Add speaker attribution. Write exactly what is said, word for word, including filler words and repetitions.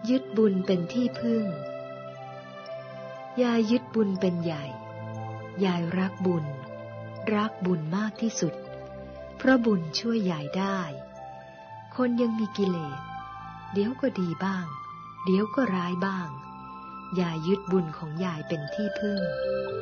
Speaker 1: ยึดบุญเป็นที่พึ่งยายยึดบุญเป็นใหญ่ยายรักบุญรักบุญมากที่สุดเพราะบุญช่วยยายได้คนยังมีกิเลสเดี๋ยวก็ดีบ้างเดี๋ยวก็ร้ายบ้างยายยึดบุญของยายเป็นที่พึ่ง